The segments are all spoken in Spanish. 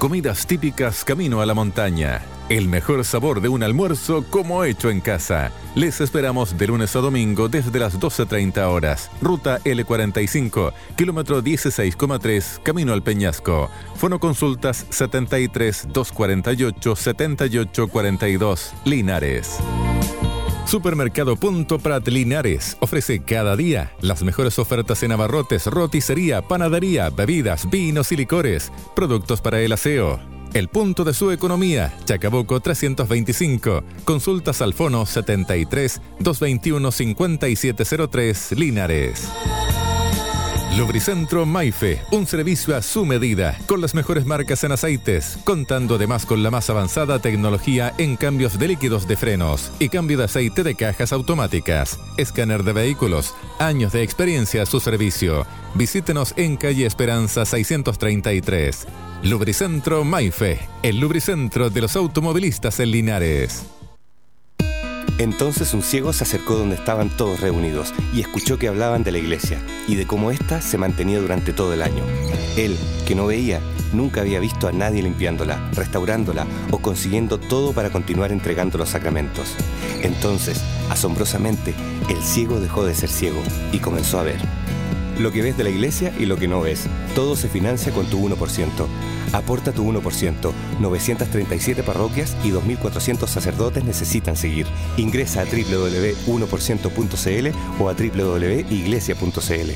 Comidas típicas camino a la montaña. El mejor sabor de un almuerzo como hecho en casa. Les esperamos de lunes a domingo desde las 12:30 horas. Ruta L45, kilómetro 16,3, camino al Peñasco. Fonoconsultas 73 248 7842, Linares. Supermercado Punto Prat Linares ofrece cada día las mejores ofertas en abarrotes, roticería, panadería, bebidas, vinos y licores, productos para el aseo. El punto de su economía, Chacabuco 325, consultas al fono 73 221 5703, Linares. Lubricentro Maife, un servicio a su medida, con las mejores marcas en aceites, contando además con la más avanzada tecnología en cambios de líquidos de frenos y cambio de aceite de cajas automáticas, escáner de vehículos, años de experiencia a su servicio. Visítenos en calle Esperanza 633. Lubricentro Maife, el lubricentro de los automovilistas en Linares. Entonces un ciego se acercó donde estaban todos reunidos y escuchó que hablaban de la iglesia y de cómo ésta se mantenía durante todo el año. Él, que no veía, nunca había visto a nadie limpiándola, restaurándola o consiguiendo todo para continuar entregando los sacramentos. Entonces, asombrosamente, el ciego dejó de ser ciego y comenzó a ver. Lo que ves de la iglesia y lo que no ves, todo se financia con tu 1%. Aporta tu 1%. 937 parroquias y 2.400 sacerdotes necesitan seguir. Ingresa a www.1%.cl o a www.iglesia.cl.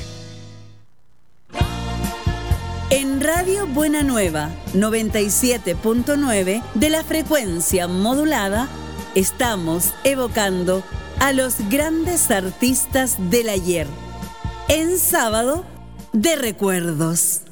En Radio Buena Nueva, 97.9 de la frecuencia modulada, estamos evocando a los grandes artistas del ayer. En Sábado de Recuerdos.